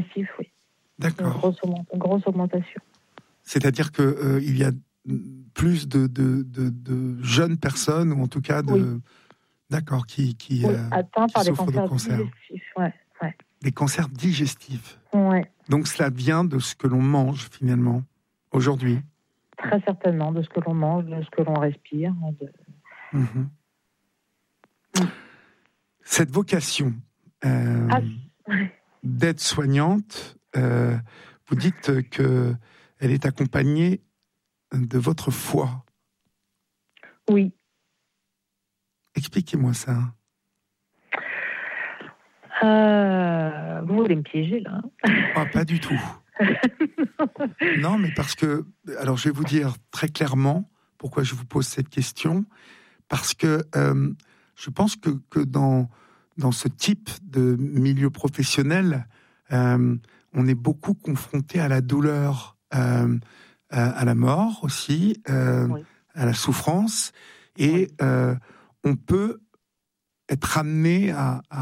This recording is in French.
Oui. D'accord. Une grosse augmentation. C'est-à-dire qu'il y a plus de jeunes personnes, ou en tout cas d'accord, qui atteints par des souffrent de cancers cancer. digestifs. Ouais. Des cancers digestifs. Ouais. Donc cela vient de ce que l'on mange finalement aujourd'hui. Très certainement, de ce que l'on mange, de ce que l'on respire. Cette vocation d'aide-soignante, vous dites qu'elle est accompagnée de votre foi. Oui. Expliquez-moi ça. Vous voulez me piéger, là? Pas du tout. Non, mais parce que... Alors, je vais vous dire très clairement pourquoi je vous pose cette question. Parce que je pense que dans ce type de milieu professionnel, on est beaucoup confronté à la douleur, à la mort aussi, à la souffrance. Et on peut être amené à